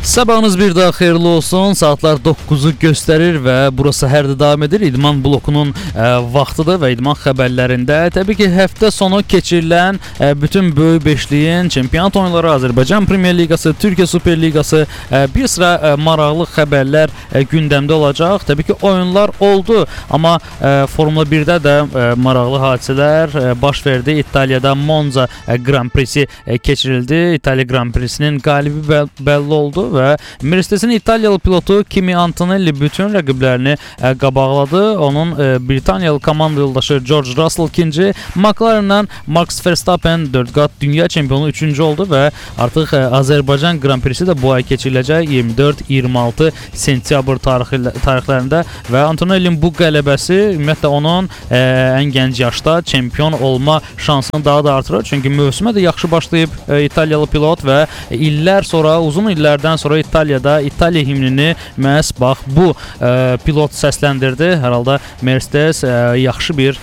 Sabahınız bir daha xeyirli olsun. Saatlar 9'u göstərir və burası hər də davam edir. İdman blokunun vaxtıdır və idman xəbərlərində təbii ki, həftə sonu keçirilən bütün böyük beşliyin çempionat oyunları, Azərbaycan Premyer Liqası, Türkiyə Super Liqası, bir sıra maraqlı xəbərlər gündəmdə olacaq. Təbii ki, oyunlar oldu, amma Formula 1-də də maraqlı hadisələr baş verdi. İtaliyada Monza Grand Prix'si keçirildi. İtaliya Grand Prix'sinin qalibi bəlli oldu və Mercedes'in İtalyalı pilotu Kimi Antonelli bütün rəqiblərini qabaqladı. Onun Britaniyalı komanda yoldaşı George Russell 2-ci, McLaren'dan Max Verstappen 4 qat dünya çempionu 3-cü oldu və artıq Azərbaycan Grand Prix'si də bu ay keçiriləcək 24-26 sentyabr tarixlərində və Antonelli'nin bu qələbəsi ümumiyyətlə onun ən gənc yaşda çempion olma şansını daha da artırır. Çünki mövsümə də yaxşı başlayıb İtalyalı pilot və illər sonra, uzun illərdən sonra İtaliyada İtaliya himnini məhz bax bu pilot səsləndirdi. Hər halda Mercedes yaxşı bir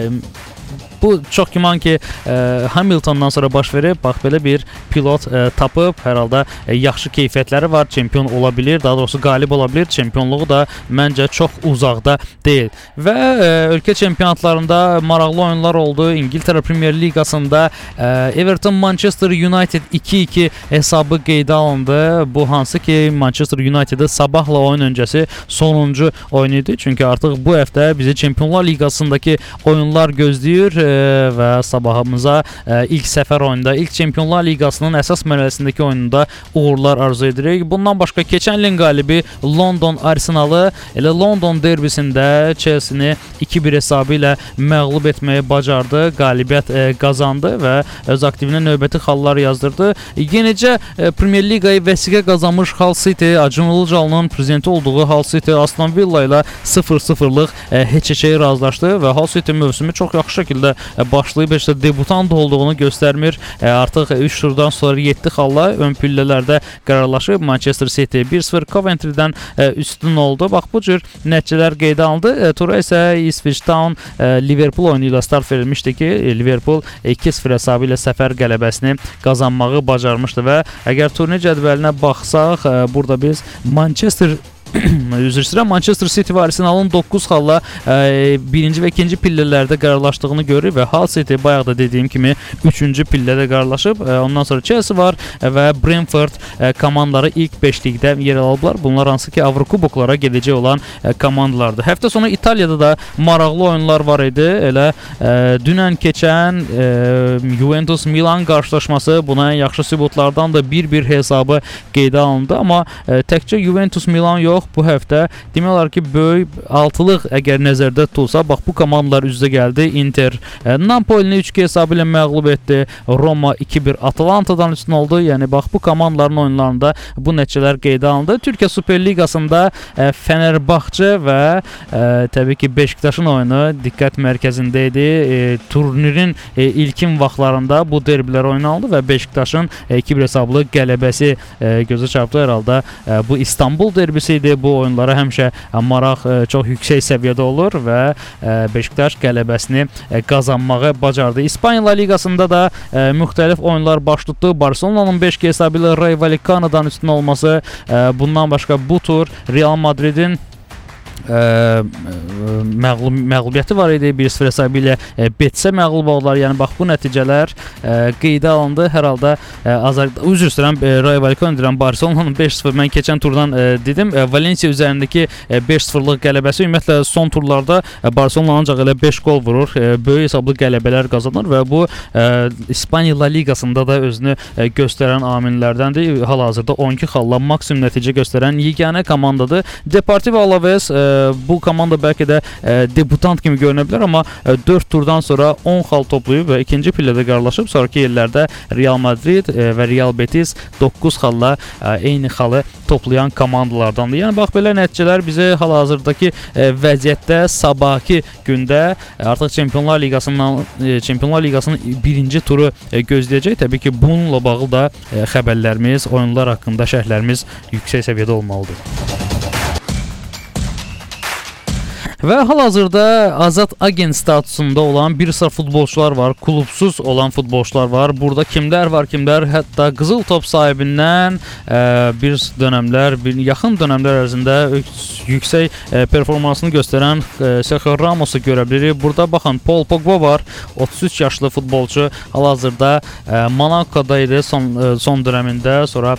bu çox güman ki Hamiltondan sonra baş verib, bax belə bir pilot tapıb, hər halda yaxşı keyfiyyətləri var, çempion ola bilir, daha doğrusu qalib ola bilir, çempionluğu da məncə çox uzaqda deyil. Və ölkə çempionatlarında maraqlı oyunlar oldu. İngiltərə Premier Liqasında Everton Manchester United 2-2 hesabı qeydə alındı. Bu hansı ki Manchester United'ı sabahla oyun öncəsi sonuncu oyun idi. Çünki artıq bu həftə bizi Çempionlar Liqasındakı oyunlar gözləyir və sabahımıza ilk səfər oyununda, ilk Çempionlar Liqasının əsas mərhələsindəki oyununda uğurlar arzu edirik. Bundan başqa keçən ilin qalibi London Arsenalı elə London derbisində Chelsea-ni 2-1 hesabı ilə məğlub etməyi bacardı, qalibiyyət qazandı və öz aktivinə növbəti xallar yazdırdı. Yenicə Premier Liqayı vəsiqə qazanmış Hull City, Acun Ilıcalı'nın prezidenti olduğu Hull City Aston Villa ilə 0-0'lıq heç-heçəyə razılaşdı və Hull City mövsümü çox yaxşı şəkildə başlayıb, heç də debutant olduğunu göstərmir. Artıq 3 turdan sonra 7 xalla ön pillələrdə qərarlaşıb. Manchester City 1-0 Coventry'dən üstün oldu. Bax bu cür nəticələr qeydə alındı. Tura isə Ipswich Town Liverpool oyunu ilə start verilmişdi ki, Liverpool 2-0 hesabı ilə səfər qələbəsini qazanmağı bacarmışdı və əgər turnir cədvəlinə baxsaq, burada biz Manchester City və Arsenalın 9 xalla birinci və ikinci pillələrdə qərarlaşdığını görür və Hull City bayaq da dediyim kimi 3-cü pillədə qərarlaşıb. Ondan sonra Chelsea var və Brentford komandaları ilk 5-likdə yer alıblar. Bunlar hansı ki Avrokuboklara gedəcək olan komandalardır. Həftə sonu İtaliyada da maraqlı oyunlar var idi. Elə dünən keçən Juventus-Milan qarşılaşması buna ən yaxşı sübutlardan da 1-1 hesabı qeydə alındı. Amma təkcə Juventus-Milan yox, bu həftə demək olar ki, böyük altılıq əgər nəzərdə tutulsa, bax bu komandalar üz-üzə gəldi. Inter Napolini 3-2 hesabı ilə məğlub etdi. Roma 2-1 Atalantadan üstün oldu. Yəni bax bu komandaların oyunlarında bu nəticələr qeydə alındı. Türkiyə Super Liqasında Fenerbahçe və təbii ki Beşiktaşın oyunu diqqət mərkəzində idi. Turnirin ilkin vaxtlarında bu derbilər oynanıldı və Beşiktaşın 2-1 hesablı qələbəsi gözə çarpdı. Hər halda bu İstanbul derbisi idi. Bu oyunlara həmişə maraq çox yüksək səviyyədə olur və Beşiktaş qələbəsini qazanmağı bacardı. İspaniya La Liqasında da müxtəlif oyunlar baş tutdu. Barcelona'nın 5-2 hesabı ilə Rayo Vallecano'dan üstün olması, bundan başqa bu tur Real Madridin məğlubiyyəti var idi. 1-0 hesabı ilə Betis'ə məğlub oldular. Yəni bax bu nəticələr qeydə alındı. Hər halda üzr istəyirəm, Rayo Vallecano deyirəm, Barcelona'nın 5-0 mən keçən turdan dedim. Valencia üzərindəki 5-0'lıq qələbəsi ümumiyyətlə son turlarda Barcelona ancaq elə 5 gol vurur. Böyük hesablı qələbələr qazanır və bu İspaniya La Liqasında da özünü göstərən amillərdəndir. Hal-hazırda 12 xalla maksimum nəticə göstərən yeganə komandadır. Deportivo Alaves bu komanda bəlkə də debutant kimi görünə bilər, amma 4 turdan sonra 10 xal toplayıb və ikinci pillədə qərarlaşıb. Sonraki yerlərdə Real Madrid və Real Betis 9 xalla eyni xalı toplayan komandalardandır. Yəni bax belə nəticələr bizi hal-hazırdakı vəziyyətdə sabahki gündə artıq Çempionlar Liqasının birinci turu gözləyəcək. Təbii ki bununla bağlı da xəbərlərimiz, oyunlar haqqında şərhlərimiz yüksək səviyyədə olmalıdır. Və hal-hazırda azad agent statusunda olan bir sıra futbolçular var, klubsuz olan futbolçular var. Burada kimlər var, kimlər? Hətta qızıl top sahibindən bir dönəmlər, yaxın dönəmlər ərzində yüksək performansını göstərən Sergio Ramos'u görə bilirik. Burada baxın, Paul Pogba var, 33 yaşlı futbolçu. Hal-hazırda Monaco'da idi son dönəmində, sonra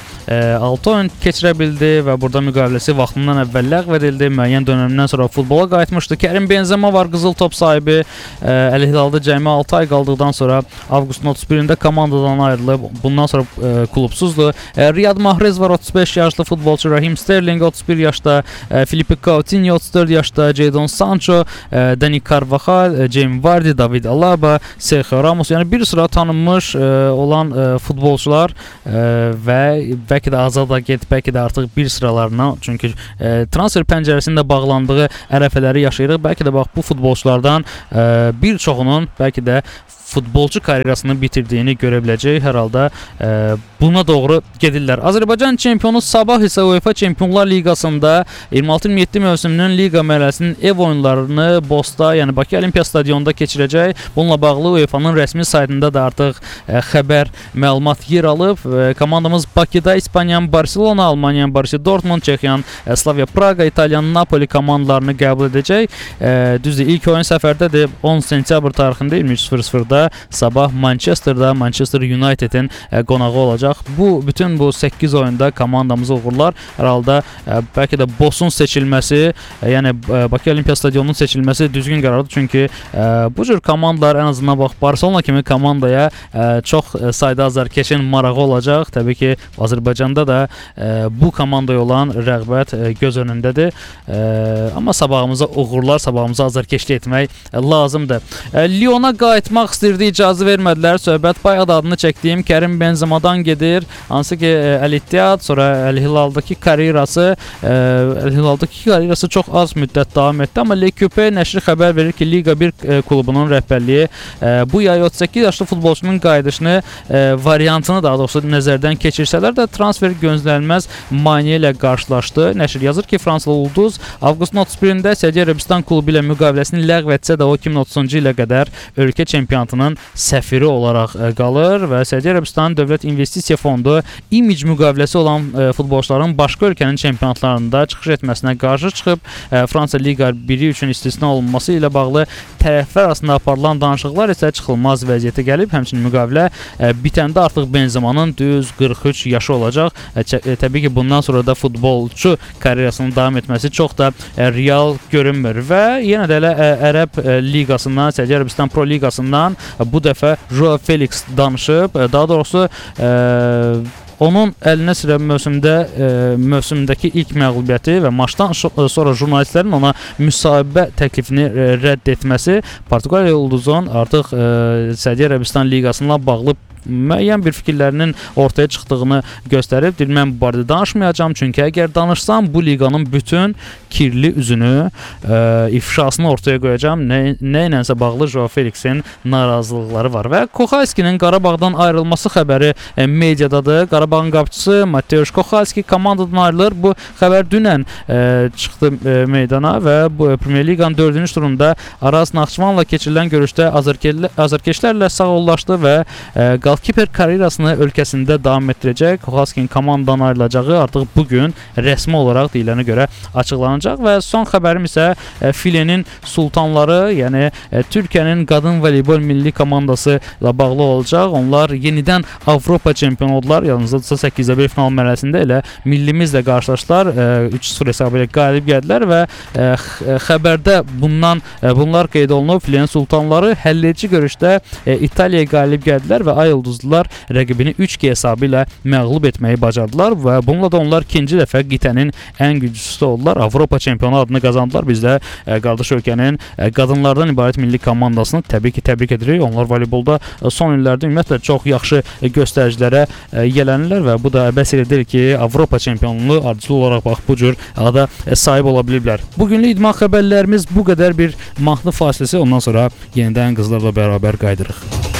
6 oyun keçirə bildi və burada müqaviləsi vaxtından əvvəl ləğv edildi. Müəyyən dönəmdən sonra futbola qayıtmışdı. Kerim Benzema var, qızıl top sahibi. Əl Hilal'da cəmi 6 ay qaldıqdan sonra avqustun 31-də komandadan ayrılıb. Bundan sonra klubsuzdur. Riyad Mahrez var, 35 yaşlı futbolçu. Raheem Sterling 31 yaşda. Felipe Coutinho 34 yaşda. Jadon Sancho, Dani Carvajal, Jamie Vardy, David Alaba, Sergio Ramos. Yəni bir sıra tanınmış olan futbolçular və bəlkə də azad agent, bəlkə də artıq bir sıralarına, çünki transfer pəncərəsində bağlandığı ərəfələri yaşayırıq. Bəlkə də bax bu futbolçulardan bir çoxunun bəlkə də futbolçu karyerasını bitirdiyini görə biləcək. Hər halda buna doğru gedirlər. Azərbaycan çempionu Sabah isə UEFA Çempionlar Liqasında 26-27 mövsümünün liqa mərhələsinin ev oyunlarını Bosta, yəni Bakı Olimpiya Stadionunda keçirəcək. Bununla bağlı UEFA'nın rəsmi saytında da artıq xəbər, məlumat yer alıb. Komandamız Bakıda İspaniyanın Barcelona, Almaniyanın Borussia Dortmund, Çexiyanın Slavia Praga, İtaliyanın Napoli komandalarını qəbul edəcək. Düzdür, ilk oyun səfərdədir. 10 sentyabr tarixində 23:00-da Sabah Manchester'da Manchester United'in qonağı olacaq. Bütün bu 8 oyunda komandamızı uğurlar. Hər halda bəlkə də Bosun seçilməsi, yəni Bakı Olimpiya Stadionunun seçilməsi düzgün qərardır. Çünki bu cür komandalar, ən azından bax Barcelona kimi komandaya çox sayda azarkeşin marağı olacaq. Təbii ki, Azərbaycanda da bu komandaya olan rəğbət göz önündədir. Amma sabahımıza uğurlar, sabahımıza azarkeşlik etmək lazımdır. Lyona qayıtmaq istirdi, icazə vermədilər. Söhbət bayaq adını çəkdiyim Kerim Benzema'dan gedir. Hansı ki Əl-İttihad, sonra Əl Hilaldakı karyerası çox az müddət davam etdi. Amma LQP nəşri xəbər verir ki, Liga 1 klubunun rəhbərliyi bu yay 38 yaşlı futbolçunun qayıdışını variantını daha doğrusu nəzərdən keçirsələr də transfer gözlənilməz maneə ilə qarşılaşdı. Nəşr yazır ki, Fransalı Ulduz avqustun 31-də Səudiyyə Ərəbistan klubu ilə müqaviləsini ləğv etsə də o 2030-cu ilə qədər ölkə çempionatının səfiri olaraq qalır və Səudiyyə Ərəbistan Dövlət İnvestisiya Fondu image müqaviləsi olan futbolçuların başqa ölkənin çempionatlarında çıxış etməsinə qarşı çıxıb. Fransa Liga 1-i üçün istisna olunması ilə bağlı tərəflər arasında aparılan danışıqlar isə çıxılmaz vəziyyətə gəlib. Həmçinin müqavilə bitəndə artıq Benzemanın düz 43 yaşı olacaq. Təbii ki, bundan sonra da futbolçu karyerasının davam etməsi çox da real görünmür və yenə də elə Ərəb Liqasından, Səudiyyə Ərəbistan Pro Liqasından bu dəfə Joao Felix danışıb. Daha doğrusu onun əlinə sıra mövsümdəki ilk məğlubiyyəti və maçdan sonra jurnalistlərin ona müsahibə təklifini rədd etməsi Portuqaliya ulduzun artıq Səudiyyə Ərəbistan Liqasına bağlı müəyyən bir fikirlərinin ortaya çıxdığını göstərib. Mən bu barədə danışmayacağam, çünki əgər danışsam bu liqanın bütün kirli üzünü, ifşasını ortaya qoyacağam. Nə ilənsə bağlı Joao Felixin narazılıqları var və Kohalskinin Qarabağdan ayrılması xəbəri mediadadır. Qarabağın qapıçısı Mateusz Kohalski komandadan ayrılır. Bu xəbər dünən çıxdı meydana və bu Premier Liqanın 4-cü turunda Araz Naxçıvanla keçirilən görüşdə azarkeşlərlə sağollaşdı və Qalkiper karyerasını ölkəsində davam etdirəcək. Kohalskinin komandadan ayrılacağı artıq bugün rəsmi olaraq deyilənə görə açıqlanacaq və son xəbərim isə Filenin sultanları, yəni Türkiyənin qadın voleybol milli komandası ilə bağlı olacaq. Onlar yenidən Avropa çempionu oldular. Yalnızca 8-1 final mərhələsində elə millimizlə qarşılaşdılar. 3-0 hesabı ilə qalib gəldilər və xəbərdə bunlar qeyd olunub. Filenin sultanları həlledici görüşdə İtaliyaya qalib gəldilər və Ay ulduzlular rəqibini 3-2 hesabı ilə məğlub etməyi bacardılar və bununla da onlar ikinci dəfə qitənin ən güclüsü oldular. Avropa çempionu adını qazandılar. Biz də qardaş ölkənin qadınlardan ibarət milli komandasını təbii ki, təbrik edirik. Onlar voleybolda son illərdə ümumiyyətlə çox yaxşı göstəricilərə yiyələnirlər və bu da bəs edir ki, Avropa çempionluğu ardıcıl olaraq bax bu cür ada sahib ola biliblər. Bugünlük idman xəbərlərimiz bu qədər, bir mahnı fasilesi. Ondan sonra yenidən qızlarla bərabər qaydırıq.